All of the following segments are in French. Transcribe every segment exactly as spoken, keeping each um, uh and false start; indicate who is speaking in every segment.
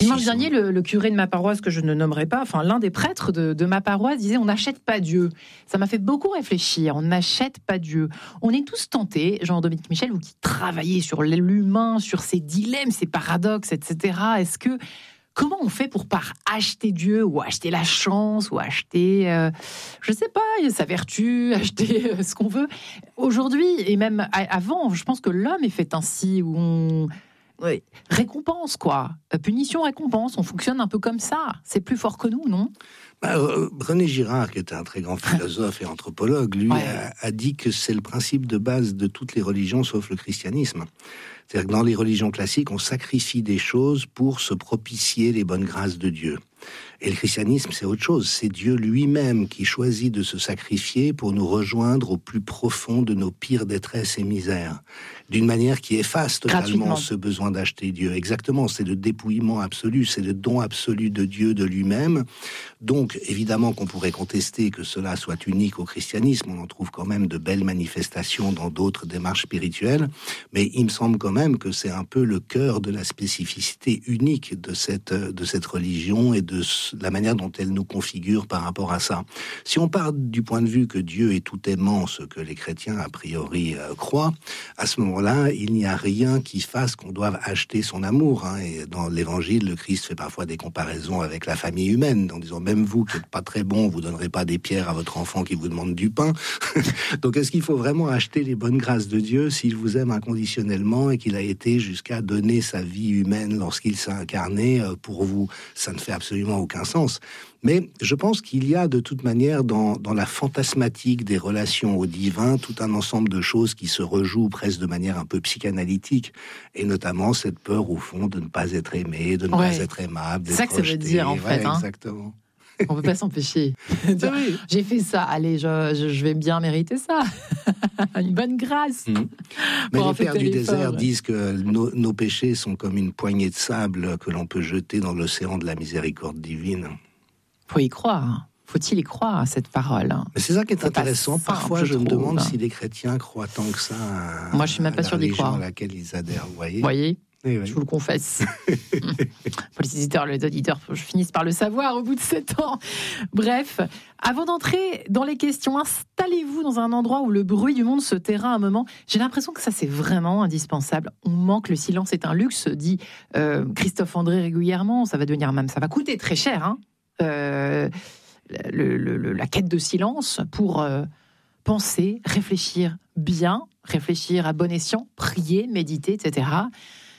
Speaker 1: Dimanche dernier, le, le curé de ma paroisse, que je ne nommerai pas, enfin l'un des prêtres de, de ma paroisse disait « on n'achète pas Dieu ». Ça m'a fait beaucoup réfléchir, on n'achète pas Dieu. On est tous tentés, Jean-Dominique Michel, vous qui travaillez sur l'humain, sur ses dilemmes, ses paradoxes, et cetera. Est-ce que, comment on fait pour pas acheter Dieu, ou acheter la chance, ou acheter, euh, je sais pas, sa vertu, acheter euh, ce qu'on veut. Aujourd'hui, et même avant, je pense que l'homme est fait ainsi, où on... Oui. Récompense, quoi. Punition, récompense. On fonctionne un peu comme ça. C'est plus fort que nous, non ?
Speaker 2: Bah, René Girard, qui était un très grand philosophe et anthropologue, lui ouais. a, a dit que c'est le principe de base de toutes les religions, sauf le christianisme. C'est-à-dire que dans les religions classiques, on sacrifie des choses pour se propicier les bonnes grâces de Dieu. Et le christianisme, c'est autre chose. C'est Dieu lui-même qui choisit de se sacrifier pour nous rejoindre au plus profond de nos pires détresses et misères. D'une manière qui efface totalement ce besoin d'acheter Dieu. Exactement, c'est le dépouillement absolu, c'est le don absolu de Dieu de lui-même. Donc, évidemment qu'on pourrait contester que cela soit unique au christianisme. On en trouve quand même de belles manifestations dans d'autres démarches spirituelles. Mais il me semble quand même que c'est un peu le cœur de la spécificité unique de cette, de cette religion et de la manière dont elle nous configure par rapport à ça. Si on part du point de vue que Dieu est tout aimant, ce que les chrétiens a priori euh, croient, à ce moment-là, il n'y a rien qui fasse qu'on doive acheter son amour. Hein. Et dans l'Évangile, le Christ fait parfois des comparaisons avec la famille humaine, en disant même vous qui n'êtes pas très bon, vous donnerez pas des pierres à votre enfant qui vous demande du pain. Donc est-ce qu'il faut vraiment acheter les bonnes grâces de Dieu s'il vous aime inconditionnellement et qu'il a été jusqu'à donner sa vie humaine lorsqu'il s'est incarné pour vous? Ça ne fait absolument aucun sens. Mais je pense qu'il y a de toute manière dans, dans la fantasmatique des relations au divin tout un ensemble de choses qui se rejouent presque de manière un peu psychanalytique, et notamment cette peur au fond de ne pas être aimé, de ne ouais. pas être aimable, d'être
Speaker 1: c'est ça que
Speaker 2: rejeté.
Speaker 1: Ça veut dire en
Speaker 2: ouais,
Speaker 1: fait. Hein.
Speaker 2: Exactement.
Speaker 1: On ne peut pas s'empêcher. Oui. J'ai fait ça, allez, je, je, je vais bien mériter ça. Une bonne grâce. Mmh.
Speaker 2: Mais les pères du désert ouais. disent que nos, nos péchés sont comme une poignée de sable que l'on peut jeter dans l'océan de la miséricorde divine.
Speaker 1: Faut y croire. Faut-il y croire à cette parole?
Speaker 2: Mais c'est ça qui est c'est intéressant. Parfois, je, je me demande si les chrétiens croient tant que ça à,
Speaker 1: Moi, je suis même pas sûr d'y croire.
Speaker 2: À laquelle ils adhèrent, vous voyez.
Speaker 1: voyez
Speaker 2: oui, oui.
Speaker 1: Je vous le confesse. Pour les auditeurs, les auditeurs, je finisse par le savoir au bout de sept ans. Bref, avant d'entrer dans les questions, installez-vous dans un endroit où le bruit du monde se taira un moment. J'ai l'impression que ça, c'est vraiment indispensable. On manque, le silence est un luxe, dit euh, Christophe André régulièrement. Ça va devenir même, ça va coûter très cher, hein. Euh, le, le, la quête de silence pour euh, penser, réfléchir bien, réfléchir à bon escient, prier, méditer, et cetera.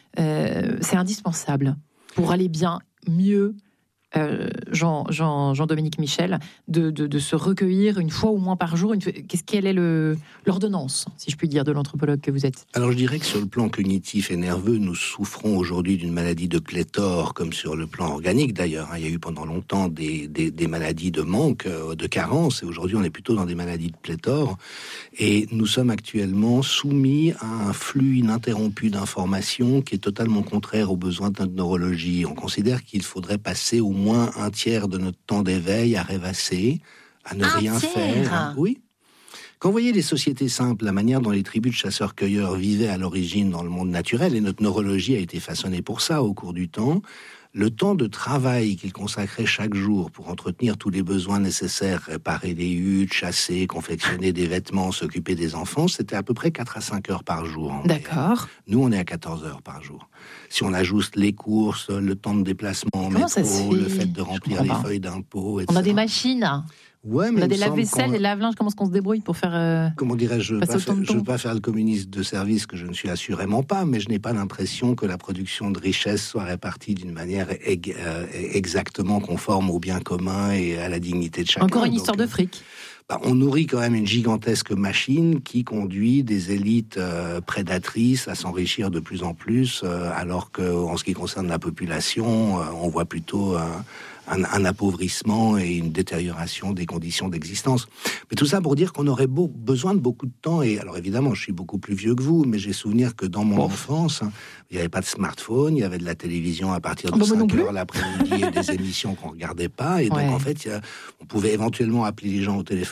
Speaker 1: Euh, c'est indispensable pour aller bien, mieux. Euh, Jean, Jean, Jean-Dominique Michel, de, de, de se recueillir une fois ou moins par jour. Une, qu'est-ce quelle est le, l'ordonnance, si je puis dire, de l'anthropologue que vous êtes?
Speaker 2: Alors je dirais que sur le plan cognitif et nerveux, nous souffrons aujourd'hui d'une maladie de pléthore, comme sur le plan organique d'ailleurs. Il y a eu pendant longtemps des, des, des maladies de manque, de carence, et aujourd'hui on est plutôt dans des maladies de pléthore. Et nous sommes actuellement soumis à un flux ininterrompu d'informations qui est totalement contraire aux besoins de notre neurologie. On considère qu'il faudrait passer au moins un tiers de notre temps d'éveil à rêvasser, à ne
Speaker 1: un
Speaker 2: rien
Speaker 1: tiers.
Speaker 2: faire. Oui. Quand vous voyez les sociétés simples, la manière dont les tribus de chasseurs-cueilleurs vivaient à l'origine dans le monde naturel, et notre neurologie a été façonnée pour ça au cours du temps, le temps de travail qu'ils consacraient chaque jour pour entretenir tous les besoins nécessaires, réparer les huttes, chasser, confectionner des vêtements, s'occuper des enfants, c'était à peu près quatre à cinq heures par jour.
Speaker 1: D'accord.
Speaker 2: Nous, on est à quatorze heures par jour. Si on ajoute les courses, le temps de déplacement en
Speaker 1: Comment
Speaker 2: métro,
Speaker 1: fait
Speaker 2: le fait de remplir les feuilles d'impôt, et cetera.
Speaker 1: On a des machines.
Speaker 2: Ouais, mais
Speaker 1: on a des lave-vaisselle, des lave-linges, comment est-ce qu'on se débrouille pour faire... Euh,
Speaker 2: comment dirais-je, je ne veux pas faire le communiste de service, que je ne suis assurément pas, mais je n'ai pas l'impression que la production de richesse soit répartie d'une manière eg- euh, exactement conforme au bien commun et à la dignité de chacun.
Speaker 1: Encore une histoire
Speaker 2: Donc,
Speaker 1: de fric.
Speaker 2: Bah, on nourrit quand même une gigantesque machine qui conduit des élites euh, prédatrices à s'enrichir de plus en plus, euh, alors qu'en ce qui concerne la population, euh, on voit plutôt... Euh, Un, un appauvrissement et une détérioration des conditions d'existence. Mais tout ça pour dire qu'on aurait beau, besoin de beaucoup de temps. Et alors évidemment, je suis beaucoup plus vieux que vous, mais j'ai souvenir que dans mon bon. enfance, hein, il n'y avait pas de smartphone, il y avait de la télévision à partir de oh, cinq heures l'après-midi et des émissions qu'on ne regardait pas. Et ouais. donc en fait, a, on pouvait éventuellement appeler les gens au téléphone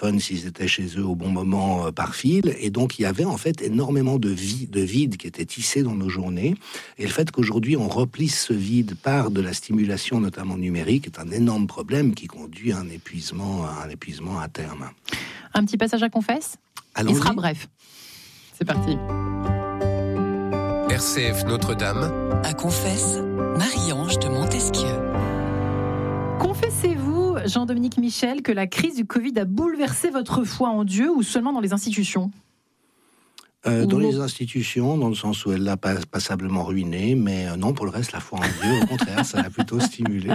Speaker 2: téléphone s'ils étaient chez eux au bon moment euh, par fil. Et donc, il y avait en fait énormément de, vi- de vide qui était tissé dans nos journées. Et le fait qu'aujourd'hui, on replisse ce vide par de la stimulation, notamment numérique, est un énorme problème qui conduit à un épuisement, à un épuisement à terme.
Speaker 1: Un petit passage à confesse ?
Speaker 2: Allons-y.
Speaker 1: Il sera bref. C'est parti.
Speaker 3: R C F Notre-Dame.
Speaker 4: À confesse, Marie-Ange de Montesquieu.
Speaker 1: Confessez-vous, Jean-Dominique Michel, que la crise du Covid a bouleversé votre foi en Dieu ou seulement dans les institutions ?
Speaker 2: Euh, dans les institutions, dans le sens où elle l'a pas, passablement ruinée, mais euh, non, pour le reste, la foi en Dieu, au contraire, ça l'a plutôt stimulée.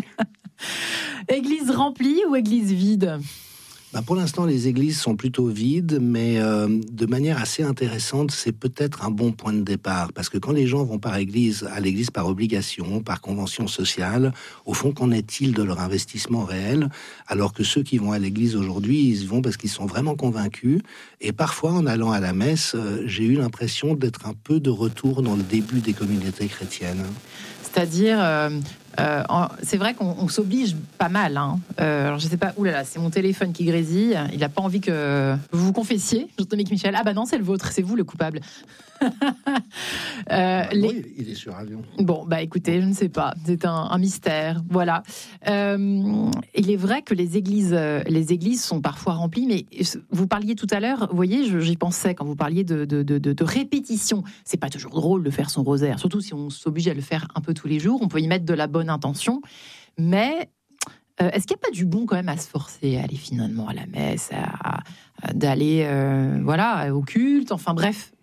Speaker 1: Église remplie ou église vide ?
Speaker 2: Ben pour l'instant, les églises sont plutôt vides, mais euh, de manière assez intéressante, c'est peut-être un bon point de départ. Parce que quand les gens vont par église, à l'église par obligation, par convention sociale, au fond, qu'en est-il de leur investissement réel ? Alors que ceux qui vont à l'église aujourd'hui, ils y vont parce qu'ils sont vraiment convaincus. Et parfois, en allant à la messe, euh, j'ai eu l'impression d'être un peu de retour dans le début des communautés chrétiennes.
Speaker 1: C'est-à-dire, euh, euh, en, c'est vrai qu'on on s'oblige pas mal. Hein. Euh, alors je sais pas, oulala, c'est mon téléphone qui grésille. Il n'a pas envie que vous vous confessiez, Jean-Dominique Michel. Ah bah non, c'est le vôtre, c'est vous le coupable. euh,
Speaker 2: Bah,
Speaker 1: les...
Speaker 2: oui, il est sur avion.
Speaker 1: Bon, bah écoutez, je ne sais pas, c'est un, un mystère, voilà. Euh, il est vrai que les églises, les églises sont parfois remplies, mais vous parliez tout à l'heure, vous voyez, j'y pensais quand vous parliez de, de, de, de, de répétition. C'est pas toujours drôle de faire son rosaire, surtout si on s'oblige à le faire un peu tous les jours. On peut y mettre de la bonne intention, mais euh, est-ce qu'il n'y a pas du bon quand même à se forcer à aller finalement à la messe, à, à, d'aller euh, voilà, au culte, enfin bref.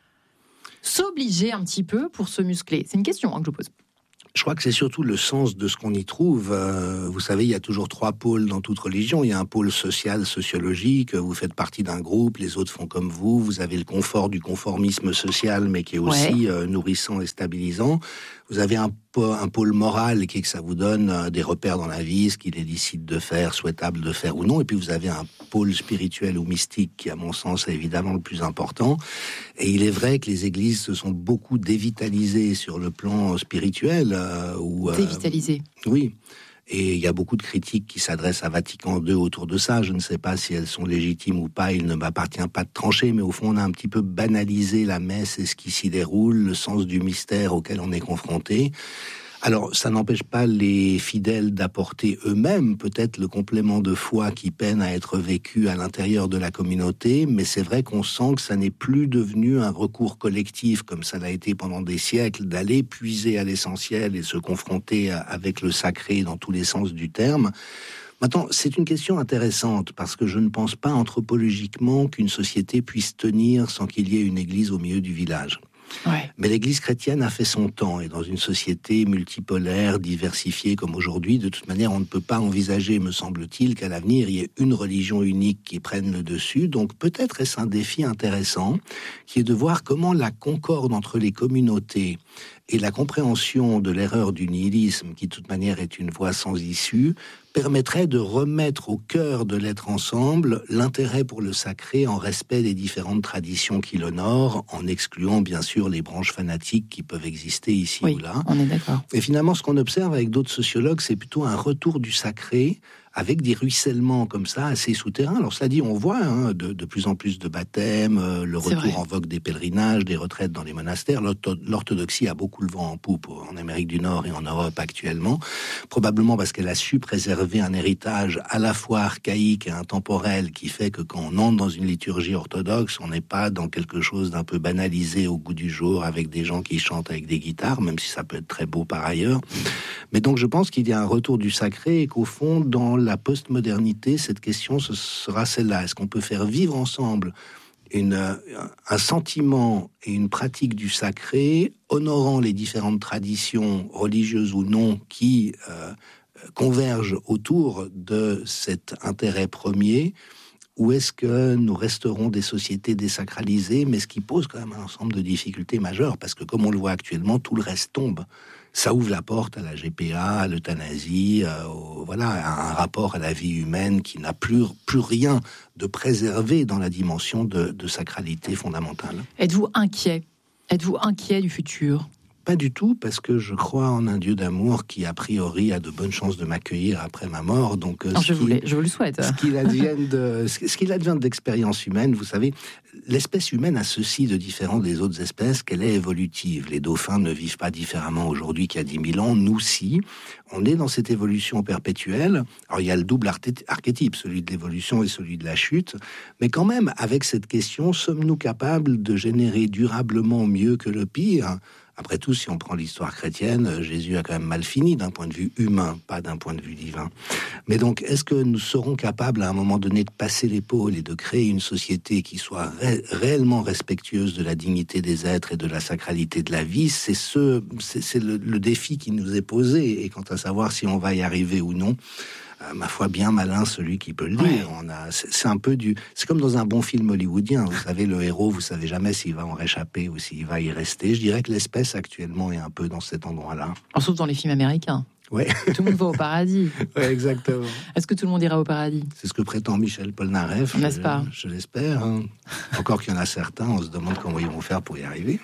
Speaker 1: S'obliger un petit peu pour se muscler ? C'est une question hein, que je pose.
Speaker 2: Je crois que c'est surtout le sens de ce qu'on y trouve. Euh, vous savez, il y a toujours trois pôles dans toute religion. Il y a un pôle social, sociologique. Vous faites partie d'un groupe, les autres font comme vous. Vous avez le confort du conformisme social, mais qui est aussi ouais. euh, nourrissant et stabilisant. Vous avez un, un pôle moral qui est que ça vous donne euh, des repères dans la vie, ce qu'il est licite de faire, souhaitable de faire ou non. Et puis vous avez un pôle spirituel ou mystique qui, à mon sens, est évidemment le plus important. Et il est vrai que les églises se sont beaucoup dévitalisées sur le plan spirituel. Euh, où, euh,
Speaker 1: dévitalisées.
Speaker 2: Oui. Et il y a beaucoup de critiques qui s'adressent à Vatican deux autour de ça. Je ne sais pas si elles sont légitimes ou pas. Il ne m'appartient pas de trancher, mais au fond, on a un petit peu banalisé la messe et ce qui s'y déroule, le sens du mystère auquel on est confronté. Alors, ça n'empêche pas les fidèles d'apporter eux-mêmes peut-être le complément de foi qui peine à être vécu à l'intérieur de la communauté, mais c'est vrai qu'on sent que ça n'est plus devenu un recours collectif comme ça l'a été pendant des siècles, d'aller puiser à l'essentiel et se confronter avec le sacré dans tous les sens du terme. Maintenant, c'est une question intéressante parce que je ne pense pas anthropologiquement qu'une société puisse tenir sans qu'il y ait une église au milieu du village. Ouais. Mais l'Église chrétienne a fait son temps, et dans une société multipolaire, diversifiée comme aujourd'hui, de toute manière, on ne peut pas envisager, me semble-t-il, qu'à l'avenir, il y ait une religion unique qui prenne le dessus. Donc peut-être est-ce un défi intéressant, qui est de voir comment la concorde entre les communautés et la compréhension de l'erreur du nihilisme, qui de toute manière est une voie sans issue, permettrait de remettre au cœur de l'être ensemble l'intérêt pour le sacré en respect des différentes traditions qui l'honorent, en excluant bien sûr les branches fanatiques qui peuvent exister ici
Speaker 1: oui,
Speaker 2: ou là.
Speaker 1: On est d'accord.
Speaker 2: Et finalement, ce qu'on observe avec d'autres sociologues, c'est plutôt un retour du sacré avec des ruissellements comme ça, assez souterrains. Alors cela dit, on voit hein, de, de plus en plus de baptêmes, euh, le retour en vogue des pèlerinages, des retraites dans les monastères. L'orthodoxie a beaucoup le vent en poupe en Amérique du Nord et en Europe actuellement, probablement parce qu'elle a su préserver un héritage à la fois archaïque et intemporel qui fait que quand on entre dans une liturgie orthodoxe, on n'est pas dans quelque chose d'un peu banalisé au goût du jour avec des gens qui chantent avec des guitares, même si ça peut être très beau par ailleurs. Mais donc je pense qu'il y a un retour du sacré et qu'au fond, dans la postmodernité, cette question ce sera celle-là. Est-ce qu'on peut faire vivre ensemble une, un sentiment et une pratique du sacré, honorant les différentes traditions religieuses ou non qui euh, convergent autour de cet intérêt premier, ou est-ce que nous resterons des sociétés désacralisées, mais ce qui pose quand même un ensemble de difficultés majeures, parce que comme on le voit actuellement, tout le reste tombe. Ça ouvre la porte à la G P A, à l'euthanasie, euh, au, voilà, à un rapport à la vie humaine qui n'a plus, plus rien de préservé dans la dimension de, de sacralité fondamentale.
Speaker 1: Êtes-vous inquiet ? Êtes-vous inquiet du futur ?
Speaker 2: Pas du tout, parce que je crois en un Dieu d'amour qui, a priori, a de bonnes chances de m'accueillir après ma mort. Donc,
Speaker 1: non, je, voulais, je vous le souhaite.
Speaker 2: Ce qu'il advienne de, ce qu'il advienne d'expérience humaine, vous savez, l'espèce humaine a ceci de différent des autres espèces, qu'elle est évolutive. Les dauphins ne vivent pas différemment aujourd'hui qu'il y a dix mille ans. Nous, si. On est dans cette évolution perpétuelle. Alors, il y a le double archétype, celui de l'évolution et celui de la chute. Mais quand même, avec cette question, sommes-nous capables de générer durablement mieux que le pire ? Après tout, si on prend l'histoire chrétienne, Jésus a quand même mal fini d'un point de vue humain, pas d'un point de vue divin. Mais donc, est-ce que nous serons capables à un moment donné de passer l'épaule et de créer une société qui soit ré- réellement respectueuse de la dignité des êtres et de la sacralité de la vie ? C'est, ce, c'est, c'est le, le défi qui nous est posé. Et quant à savoir si on va y arriver ou non, Euh, ma foi, bien malin celui qui peut le dire. Ouais. On a, c'est, c'est un peu du, c'est comme dans un bon film hollywoodien. Vous savez, le héros, vous savez jamais s'il va en réchapper ou s'il va y rester. Je dirais que l'espèce actuellement est un peu dans cet endroit-là.
Speaker 1: Sauf dans les films américains.
Speaker 2: Ouais.
Speaker 1: Tout le monde va au paradis.
Speaker 2: Ouais, exactement.
Speaker 1: Est-ce que tout le monde ira au paradis ?
Speaker 2: C'est ce que prétend Michel Polnareff.
Speaker 1: N'est-ce
Speaker 2: je,
Speaker 1: pas ?
Speaker 2: Je l'espère. Hein. Encore qu'il y en a certains, on se demande comment ils vont faire pour y arriver.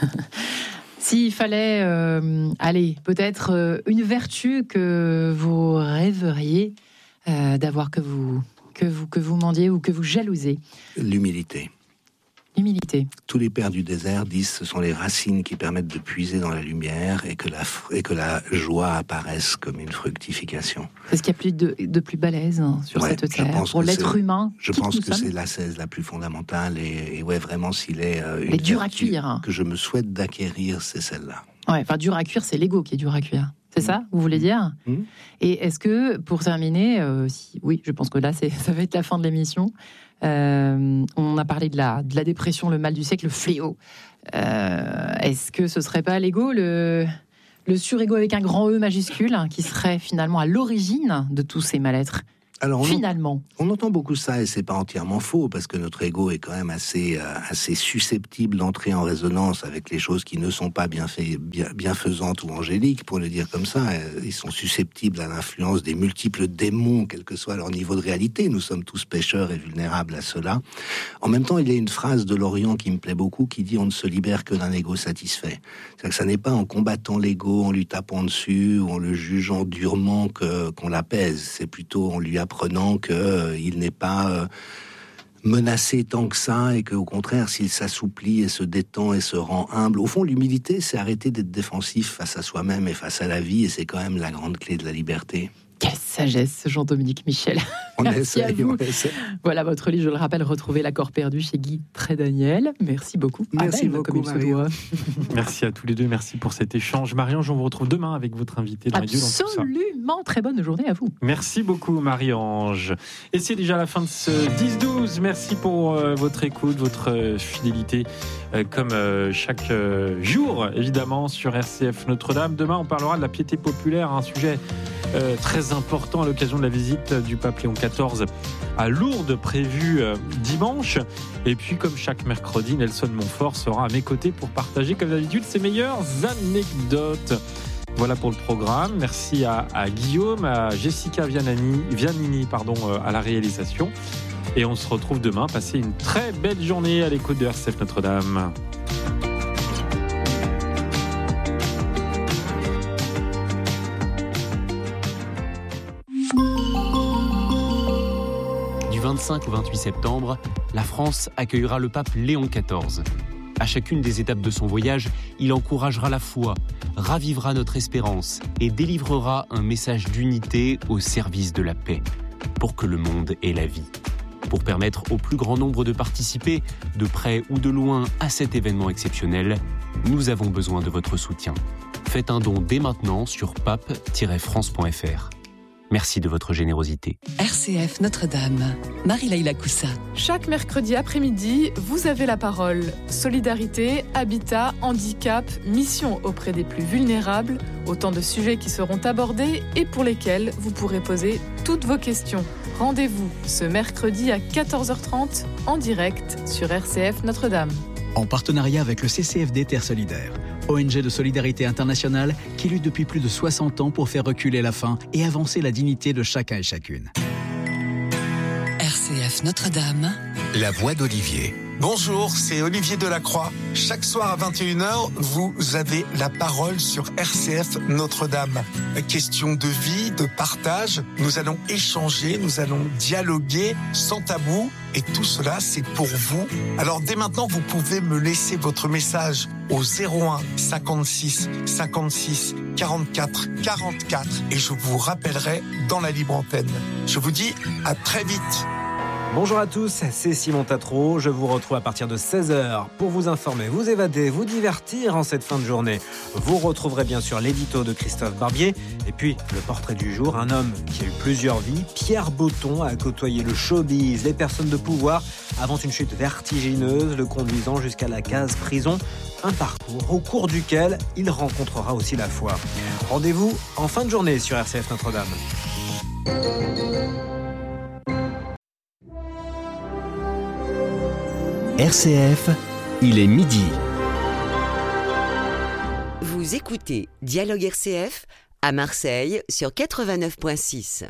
Speaker 1: S'il fallait, euh, allez, peut-être euh, une vertu que vous rêveriez euh, d'avoir, que vous, que, vous, que vous mendiez ou que vous jalousez.
Speaker 2: L'humilité.
Speaker 1: L'humilité.
Speaker 2: Tous les pères du désert disent que ce sont les racines qui permettent de puiser dans la lumière et que la, et que la joie apparaisse comme une fructification.
Speaker 1: C'est ce qu'il y a plus de, de plus balèze hein, sur
Speaker 2: ouais,
Speaker 1: cette terre, pour l'être
Speaker 2: c'est,
Speaker 1: humain.
Speaker 2: Je pense que
Speaker 1: sommes.
Speaker 2: c'est l'ascèse la plus fondamentale et, et ouais, vraiment, s'il est euh,
Speaker 1: une dur à cuire.
Speaker 2: Que je me souhaite d'acquérir, c'est celle-là.
Speaker 1: Ouais, enfin, dur à cuire, c'est l'ego qui est dur à cuire. C'est mmh. ça, vous voulez dire mmh. Et est-ce que, pour terminer, euh, si, oui, je pense que là, c'est, ça va être la fin de l'émission. Euh, on a parlé de la, de la dépression, le mal du siècle, le fléau. Euh, est-ce que ce serait pas l'ego, le, le surego avec un grand E majuscule, hein, qui serait finalement à l'origine de tous ces mal-êtres ? Alors, on Finalement.
Speaker 2: On entend beaucoup ça et c'est pas entièrement faux parce que notre ego est quand même assez, euh, assez susceptible d'entrer en résonance avec les choses qui ne sont pas bien fait, bien, bienfaisantes ou angéliques, pour le dire comme ça. Ils sont susceptibles à l'influence des multiples démons, quel que soit leur niveau de réalité. Nous sommes tous pécheurs et vulnérables à cela. En même temps, il y a une phrase de l'Orient qui me plaît beaucoup qui dit « on ne se libère que d'un ego satisfait ». C'est-à-dire que ça n'est pas en combattant l'ego, en lui tapant dessus, ou en le jugeant durement que, qu'on l'apaise. C'est plutôt en lui apprenant apprenant qu'il euh, n'est pas euh, menacé tant que ça et qu'au contraire, s'il s'assouplit et se détend et se rend humble. Au fond, l'humilité, c'est arrêter d'être défensif face à soi-même et face à la vie et c'est quand même la grande clé de la liberté.
Speaker 1: Quelle sagesse, Jean-Dominique Michel.
Speaker 2: On
Speaker 1: Merci
Speaker 2: essaye,
Speaker 1: à vous.
Speaker 2: on essaye.
Speaker 1: Voilà votre livre, je le rappelle, Retrouver l'accord perdu chez Guy Trédaniel. Merci beaucoup.
Speaker 2: Merci
Speaker 1: Abel,
Speaker 2: beaucoup,
Speaker 1: Marie.
Speaker 5: Merci à tous les deux, merci pour cet échange. Marie-Ange, on vous retrouve demain avec votre invité dans Radio dans tout ça.
Speaker 1: Absolument, très bonne journée à vous.
Speaker 5: Merci beaucoup Marie-Ange. Et c'est déjà la fin de ce dix douze. Merci pour euh, votre écoute, votre euh, fidélité, euh, comme euh, chaque euh, jour, évidemment, sur R C F Notre-Dame. Demain, on parlera de la piété populaire, un sujet euh, très important à l'occasion de la visite du pape Léon quatorze à Lourdes, prévue euh, dimanche. Et puis, comme chaque mercredi, Nelson Montfort sera à mes côtés pour partager, comme d'habitude, ses meilleures anecdotes. Voilà pour le programme. Merci à, à Guillaume, à Jessica Vianani, Vianini pardon, euh, à la réalisation. Et on se retrouve demain. Passez une très belle journée à l'écoute de R C F Notre-Dame.
Speaker 6: Du vingt-cinq au vingt-huit septembre, la France accueillera le pape Léon quatorze. À chacune des étapes de son voyage, il encouragera la foi, ravivera notre espérance et délivrera un message d'unité au service de la paix, pour que le monde ait la vie. Pour permettre au plus grand nombre de participer, de près ou de loin, à cet événement exceptionnel, nous avons besoin de votre soutien. Faites un don dès maintenant sur pape tiret france point f r. Merci de votre générosité.
Speaker 4: R C F Notre-Dame, Marie-Laïla Coussa.
Speaker 7: Chaque mercredi après-midi, vous avez la parole. Solidarité, habitat, handicap, mission auprès des plus vulnérables, autant de sujets qui seront abordés et pour lesquels vous pourrez poser toutes vos questions. Rendez-vous ce mercredi à quatorze heures trente en direct sur R C F Notre-Dame.
Speaker 8: En partenariat avec le C C F D Terre Solidaire, O N G de solidarité internationale qui lutte depuis plus de soixante ans pour faire reculer la faim et avancer la dignité de chacun et chacune.
Speaker 4: R C F Notre-Dame.
Speaker 3: La voix d'Olivier.
Speaker 9: Bonjour, c'est Olivier Delacroix. Chaque soir à vingt et une heures, vous avez la parole sur R C F Notre-Dame. Question de vie, de partage, nous allons échanger, nous allons dialoguer sans tabou. Et tout cela, c'est pour vous. Alors dès maintenant, vous pouvez me laisser votre message au zéro un cinquante-six cinquante-six quarante-quatre quarante-quatre et je vous rappellerai dans la libre antenne. Je vous dis à très vite.
Speaker 10: Bonjour à tous, c'est Simon Tatro. Je vous retrouve à partir de seize heures pour vous informer, vous évader, vous divertir en cette fin de journée. Vous retrouverez bien sûr l'édito de Christophe Barbier et puis le portrait du jour, un homme qui a eu plusieurs vies. Pierre Botton a côtoyé le showbiz, les personnes de pouvoir avant une chute vertigineuse le conduisant jusqu'à la case prison. Un parcours au cours duquel il rencontrera aussi la foi. Rendez-vous en fin de journée sur R C F Notre-Dame.
Speaker 11: R C F, il est midi.
Speaker 12: Vous écoutez Dialogue R C F à Marseille sur quatre-vingt-neuf virgule six.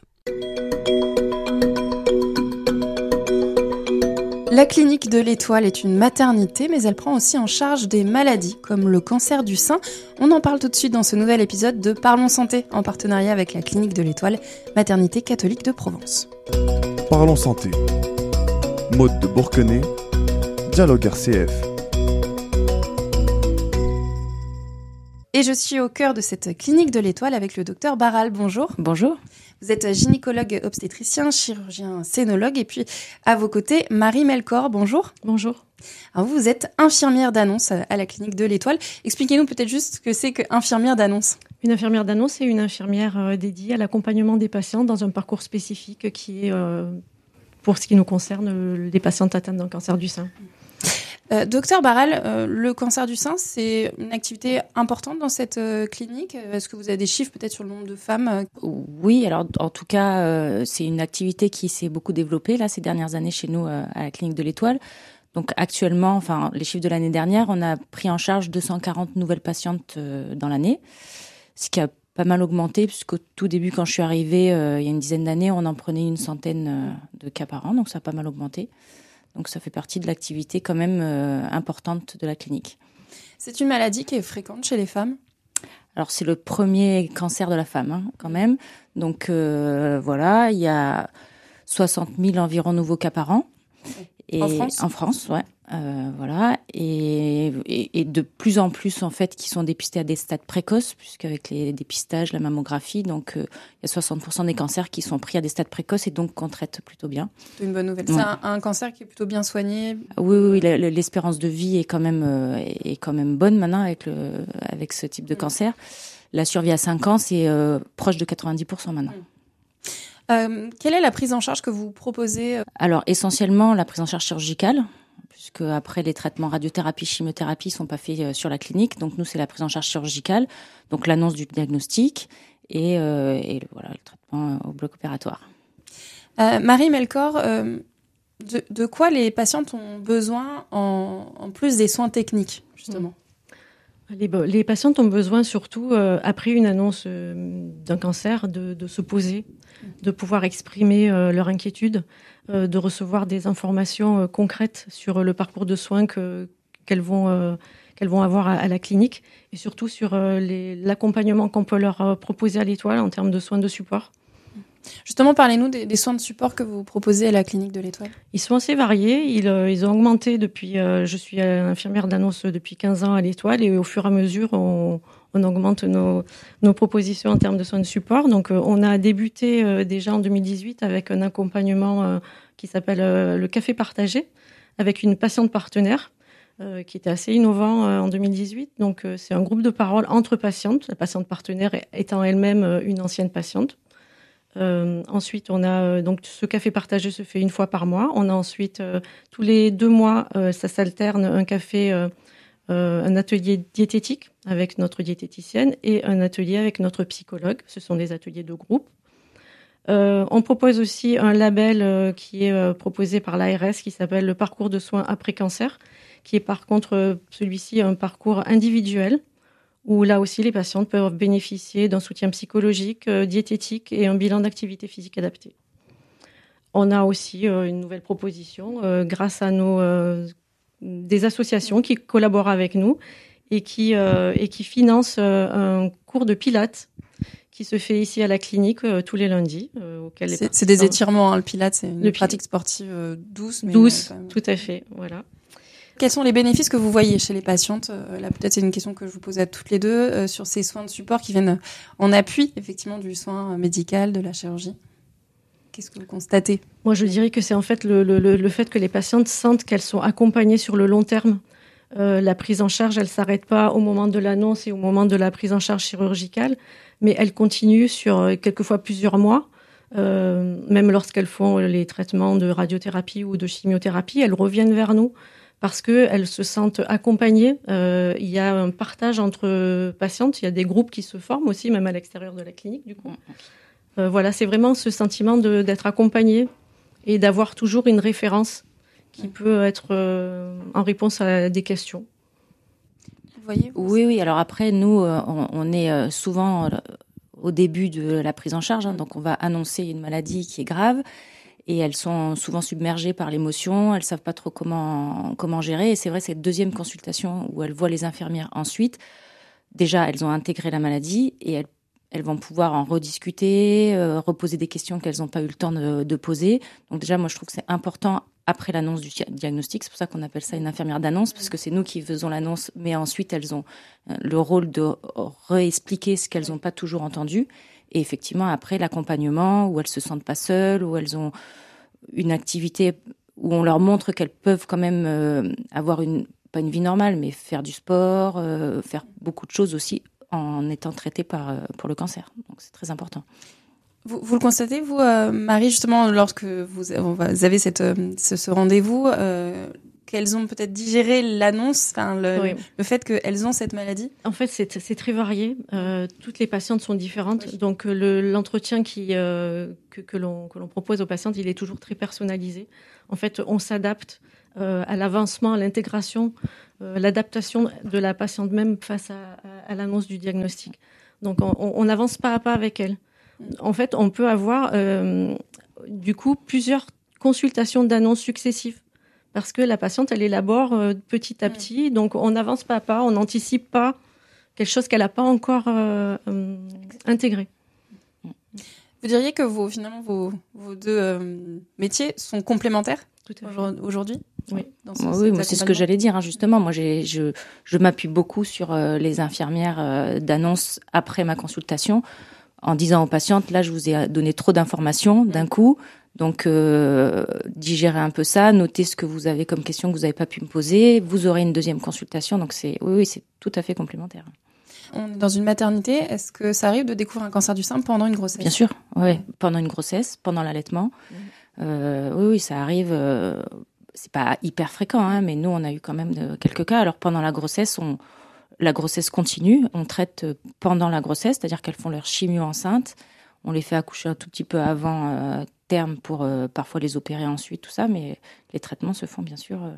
Speaker 13: La clinique de l'Étoile est une maternité, mais elle prend aussi en charge des maladies comme le cancer du sein. On en parle tout de suite dans ce nouvel épisode de Parlons Santé, en partenariat avec la clinique de l'Étoile, maternité catholique de Provence.
Speaker 14: Parlons Santé. Maude de Bourquenay, Dialogue R C F.
Speaker 13: Et je suis au cœur de cette clinique de l'Étoile avec le docteur Barral. Bonjour.
Speaker 15: Bonjour.
Speaker 13: Vous êtes gynécologue obstétricien, chirurgien scénologue et puis à vos côtés, Marie Melkor. Bonjour.
Speaker 15: Bonjour.
Speaker 13: Alors vous, vous êtes infirmière d'annonce à la clinique de l'Étoile. Expliquez-nous peut-être juste ce que c'est qu'infirmière d'annonce.
Speaker 15: Une infirmière d'annonce, c'est une infirmière euh, dédiée à l'accompagnement des patients dans un parcours spécifique qui est, euh, pour ce qui nous concerne, euh, des patientes atteintes d'un cancer du sein.
Speaker 13: Euh, docteur Barral, euh, le cancer du sein, c'est une activité importante dans cette euh, clinique. Est-ce que vous avez des chiffres peut-être sur le nombre de femmes euh...
Speaker 16: Oui, alors en tout cas, euh, c'est une activité qui s'est beaucoup développée là ces dernières années chez nous euh, à la clinique de l'Étoile. Donc actuellement, enfin les chiffres de l'année dernière, on a pris en charge deux cent quarante nouvelles patientes euh, dans l'année, ce qui a pas mal augmenté puisqu'au tout début, quand je suis arrivée, euh, il y a une dizaine d'années, on en prenait une centaine euh, de cas par an, donc ça a pas mal augmenté. Donc ça fait partie de l'activité quand même euh, importante de la clinique.
Speaker 13: C'est une maladie qui est fréquente chez les femmes ?
Speaker 16: Alors c'est le premier cancer de la femme hein, quand même. Donc euh, voilà, il y a soixante mille environ nouveaux cas par an. Et
Speaker 13: en France ?
Speaker 16: En France, ouais. Euh, voilà. Et, et, et de plus en plus en fait qui sont dépistés à des stades précoces, puisqu'avec les dépistages, la mammographie, donc euh, il y a soixante pour cent des cancers qui sont pris à des stades précoces et donc qu'on traite plutôt bien.
Speaker 13: C'est une bonne nouvelle.
Speaker 16: Ouais.
Speaker 13: C'est un, un cancer qui est plutôt bien soigné.
Speaker 16: Oui, oui, oui l'espérance de vie est quand même euh, est quand même bonne maintenant avec le avec ce type de cancer. La survie à cinq ans, c'est euh, proche de quatre-vingt-dix pour cent maintenant.
Speaker 13: Euh, quelle est la prise en charge que vous proposez ?
Speaker 16: Alors essentiellement la prise en charge chirurgicale, puisque après les traitements radiothérapie, chimiothérapie sont pas faits sur la clinique. Donc nous c'est la prise en charge chirurgicale, donc l'annonce du diagnostic et, euh, et le, voilà le traitement au bloc opératoire.
Speaker 13: Euh, Marie Melkor, euh, de, de quoi les patientes ont besoin en, en plus des soins techniques justement ?
Speaker 15: Les, les patientes ont besoin surtout, euh, après une annonce euh, d'un cancer, de, de se poser, de pouvoir exprimer euh, leur inquiétude, euh, de recevoir des informations euh, concrètes sur le parcours de soins que, qu'elles, vont, euh, qu'elles vont avoir à, à la clinique et surtout sur euh, les, l'accompagnement qu'on peut leur euh, proposer à l'Étoile en termes de soins de support.
Speaker 13: Justement, parlez-nous des, des soins de support que vous proposez à la clinique de l'Étoile.
Speaker 15: Ils sont assez variés. Ils, euh, ils ont augmenté depuis... Euh, je suis infirmière d'annonce depuis quinze ans à l'Étoile et au fur et à mesure, on, on augmente nos, nos propositions en termes de soins de support. Donc, euh, on a débuté euh, déjà en deux mille dix-huit avec un accompagnement euh, qui s'appelle euh, le café partagé avec une patiente partenaire euh, qui était assez innovant euh, en deux mille dix-huit. Donc, euh, c'est un groupe de parole entre patientes, la patiente partenaire étant elle-même euh, une ancienne patiente. Euh, ensuite, on a euh, donc ce café partagé se fait une fois par mois. On a ensuite euh, tous les deux mois, euh, ça s'alterne un café, euh, euh, un atelier diététique avec notre diététicienne et un atelier avec notre psychologue. Ce sont des ateliers de groupe. Euh, on propose aussi un label euh, qui est euh, proposé par l'A R S qui s'appelle le parcours de soins après cancer, qui est par contre euh, celui-ci un parcours individuel, où là aussi les patientes peuvent bénéficier d'un soutien psychologique, euh, diététique et un bilan d'activité physique adapté. On a aussi euh, une nouvelle proposition euh, grâce à nos, euh, des associations qui collaborent avec nous et qui, euh, et qui financent euh, un cours de pilates qui se fait ici à la clinique euh, tous les lundis. Euh, auquel les
Speaker 13: c'est, c'est des étirements, hein, le pilates, c'est une
Speaker 15: le
Speaker 13: pratique sportive euh, douce. Mais
Speaker 15: douce,
Speaker 13: euh, quand même...
Speaker 15: tout à fait, voilà.
Speaker 13: Quels sont les bénéfices que vous voyez chez les patientes ? Là, peut-être c'est une question que je vous pose à toutes les deux, euh, sur ces soins de support qui viennent en appui, effectivement, du soin médical, de la chirurgie. Qu'est-ce que vous constatez ?
Speaker 15: Moi, je dirais que c'est en fait le, le, le fait que les patientes sentent qu'elles sont accompagnées sur le long terme. Euh, la prise en charge, elle ne s'arrête pas au moment de l'annonce et au moment de la prise en charge chirurgicale, mais elle continue sur euh, quelquefois plusieurs mois. Euh, même lorsqu'elles font les traitements de radiothérapie ou de chimiothérapie, elles reviennent vers nous parce qu'elles se sentent accompagnées. Euh, il y a un partage entre patientes, il y a des groupes qui se forment aussi, même à l'extérieur de la clinique, du coup. Euh, voilà, c'est vraiment ce sentiment de, d'être accompagnée et d'avoir toujours une référence qui peut être euh, en réponse à des questions.
Speaker 13: Vous voyez ?
Speaker 16: Oui, oui. Alors après, nous, on, on est souvent au début de la prise en charge, hein, donc on va annoncer une maladie qui est grave. Et elles sont souvent submergées par l'émotion, elles savent pas trop comment comment gérer. Et c'est vrai, cette deuxième consultation où elles voient les infirmières ensuite, déjà elles ont intégré la maladie et elles elles vont pouvoir en rediscuter, euh, reposer des questions qu'elles n'ont pas eu le temps de, de poser. Donc déjà, moi je trouve que c'est important après l'annonce du diagnostic. C'est pour ça qu'on appelle ça une infirmière d'annonce, parce que c'est nous qui faisons l'annonce, mais ensuite elles ont le rôle de réexpliquer ce qu'elles n'ont pas toujours entendu. Et effectivement, après, l'accompagnement, où elles se sentent pas seules, où elles ont une activité où on leur montre qu'elles peuvent quand même euh, avoir une, pas une vie normale, mais faire du sport, euh, faire beaucoup de choses aussi en étant traitées par, euh, pour le cancer. Donc, c'est très important.
Speaker 13: Vous, vous le constatez, vous, euh, Marie, justement, lorsque vous, vous avez cette, euh, ce, ce rendez-vous, euh, qu'elles ont peut-être digéré l'annonce, enfin le, oui. le fait qu'elles ont cette maladie ?
Speaker 15: En fait, c'est, c'est très varié. Euh, toutes les patientes sont différentes. Oui. Donc, le, l'entretien qui, euh, que, que, l'on, que l'on propose aux patientes, il est toujours très personnalisé. En fait, on s'adapte euh, à l'avancement, à l'intégration, euh, l'adaptation de la patiente même face à, à, à l'annonce du diagnostic. Donc, on, on avance pas à pas avec elle. En fait, on peut avoir, euh, du coup, plusieurs consultations d'annonces successives. Parce que la patiente, elle élabore euh, petit à petit. Donc, on n'avance pas à pas, on n'anticipe pas quelque chose qu'elle n'a pas encore euh, euh, intégré.
Speaker 13: Vous diriez que vos, finalement, vos, vos deux euh, métiers sont complémentaires
Speaker 15: Tout à fait.
Speaker 13: Aujourd'hui ?
Speaker 15: Oui,
Speaker 13: dans ce,
Speaker 16: oui moi, c'est ce que j'allais dire, hein, justement. Moi, j'ai, je, je m'appuie beaucoup sur euh, les infirmières euh, d'annonce après ma consultation, en disant aux patientes, là, je vous ai donné trop d'informations d'un coup. Donc, euh, digérez un peu ça, notez ce que vous avez comme question que vous n'avez pas pu me poser. Vous aurez une deuxième consultation. Donc, c'est, oui, oui, c'est tout à fait complémentaire.
Speaker 13: On est dans une maternité. Est-ce que ça arrive de découvrir un cancer du sein pendant une grossesse ?
Speaker 16: Bien sûr, oui. Pendant une grossesse, pendant l'allaitement. Mmh. Euh, oui, oui, ça arrive. Euh, c'est pas hyper fréquent, hein, mais nous, on a eu quand même de, quelques cas. Alors, pendant la grossesse, on, la grossesse continue. On traite pendant la grossesse, c'est-à-dire qu'elles font leur chimio enceinte. On les fait accoucher un tout petit peu avant euh, terme pour euh, parfois les opérer ensuite, tout ça, mais les traitements se font bien sûr. Euh...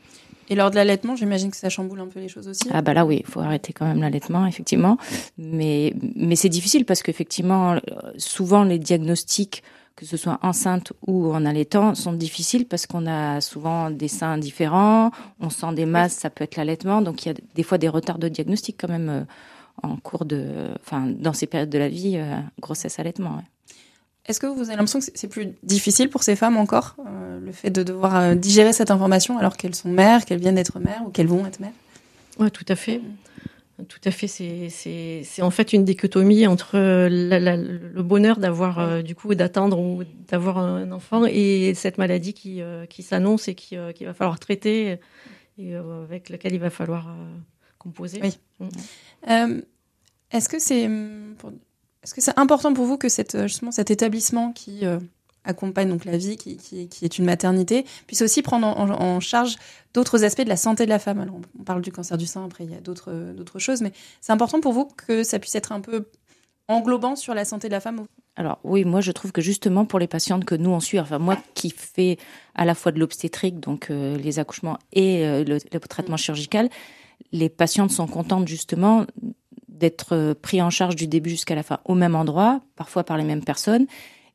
Speaker 13: Et lors de l'allaitement, j'imagine que ça chamboule un peu les choses aussi.
Speaker 16: Ah bah là oui, il faut arrêter quand même l'allaitement, effectivement. Mais, mais c'est difficile parce qu'effectivement, souvent les diagnostics, que ce soit enceinte ou en allaitant, sont difficiles parce qu'on a souvent des seins différents, on sent des masses, ça peut être l'allaitement, donc il y a des fois des retards de diagnostic quand même euh, en cours de, enfin, dans ces périodes de la vie, euh, grossesse, allaitement. Ouais.
Speaker 13: Est-ce que vous avez l'impression que c'est plus difficile pour ces femmes encore, euh, le fait de devoir euh, digérer cette information alors qu'elles sont mères, qu'elles viennent d'être mères ou qu'elles vont être mères ?
Speaker 15: Oui, tout à fait. Tout à fait. C'est, c'est, c'est en fait une dichotomie entre la, la, le bonheur d'avoir, euh, du coup, d'attendre ou d'avoir un enfant et cette maladie qui, euh, qui s'annonce et qui, euh, qu'il va falloir traiter et euh, avec laquelle il va falloir euh, composer.
Speaker 13: Oui. Mmh. Euh, est-ce que c'est... Pour... Est-ce que c'est important pour vous que cette, justement, cet établissement qui euh, accompagne donc la vie, qui, qui, qui est une maternité, puisse aussi prendre en, en, en charge d'autres aspects de la santé de la femme ? Alors, on parle du cancer du sein, après il y a d'autres, d'autres choses, mais c'est important pour vous que ça puisse être un peu englobant sur la santé de la femme ?
Speaker 16: Alors oui, moi je trouve que justement pour les patientes que nous on suit, enfin moi qui fais à la fois de l'obstétrique, donc euh, les accouchements et euh, le, le traitement chirurgical, les patientes sont contentes justement d'être pris en charge du début jusqu'à la fin au même endroit, parfois par les mêmes personnes,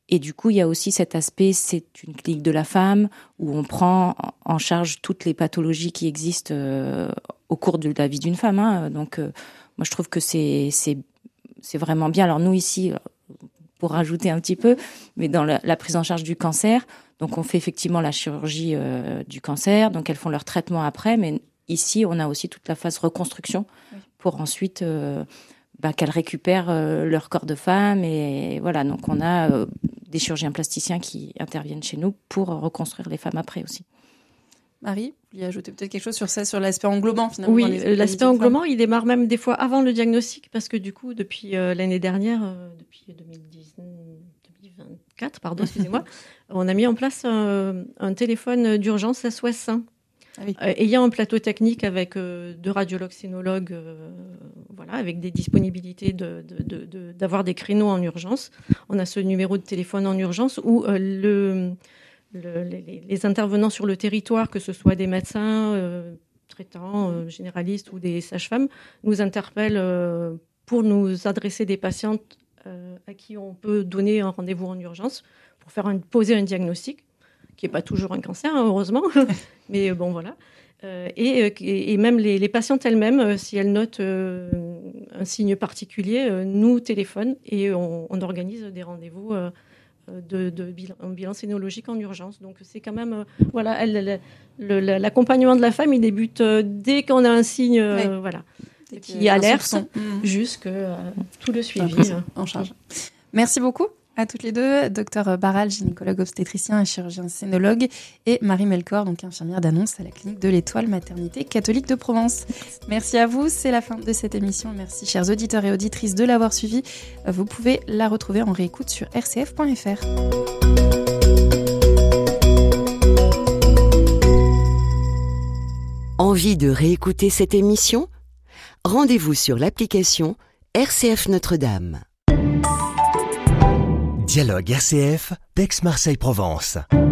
Speaker 16: Et du coup, il y a aussi cet aspect, c'est une clinique de la femme où on prend en charge toutes les pathologies qui existent euh, au cours de la vie d'une femme. Hein. Donc, euh, moi, je trouve que c'est, c'est, c'est vraiment bien. Alors, nous, ici, pour rajouter un petit peu, mais dans la, la prise en charge du cancer, donc on fait effectivement la chirurgie euh, du cancer, donc elles font leur traitement après, mais ici, on a aussi toute la phase reconstruction oui. pour ensuite... Euh, Bah, qu'elles récupèrent euh, leur corps de femme. Et voilà, donc on a euh, des chirurgiens plasticiens qui interviennent chez nous pour reconstruire les femmes après aussi.
Speaker 13: Marie, vous vouliez ajouter peut-être quelque chose sur ça, sur l'aspect englobant finalement?
Speaker 15: Oui, les, l'aspect englobant, il démarre même des fois avant le diagnostic, parce que du coup, depuis euh, l'année dernière, euh, depuis deux mille dix, deux mille vingt-quatre, pardon, excusez-moi, on a mis en place un, un téléphone d'urgence S O S un. Ah oui. euh, ayant un plateau technique avec euh, deux radiologues, scénologues, euh, voilà, avec des disponibilités de, de, de, de, d'avoir des créneaux en urgence. On a ce numéro de téléphone en urgence où euh, le, le, les, les intervenants sur le territoire, que ce soit des médecins euh, traitants, euh, généralistes ou des sages-femmes, nous interpellent euh, pour nous adresser des patientes euh, à qui on peut donner un rendez-vous en urgence pour faire un, poser un diagnostic, qui n'est pas toujours un cancer, hein, heureusement, mais bon, voilà. Euh, et, et même les, les patientes elles-mêmes, si elles notent euh, un signe particulier, euh, nous téléphonent et on, on organise des rendez-vous euh, de, de bilan, un bilan sénologique en urgence. Donc c'est quand même, euh, voilà, elle, elle, le, l'accompagnement de la femme, il débute euh, dès qu'on a un signe, euh, ouais. voilà, dès qui alerte, mmh. jusqu'à euh, tout le suivi
Speaker 13: euh, en charge. Merci beaucoup à toutes les deux, docteur Barral, gynécologue obstétricien et chirurgien scénologue, et Marie Melchior, donc infirmière d'annonce à la clinique de l'Étoile Maternité Catholique de Provence. Merci à vous, c'est la fin de cette émission. Merci chers auditeurs et auditrices de l'avoir suivie. Vous pouvez la retrouver en réécoute sur r c f point f r.
Speaker 12: Envie de réécouter cette émission ? Rendez-vous sur l'application R C F Notre-Dame.
Speaker 11: Dialogue R C F, d'Aix-Marseille-Provence.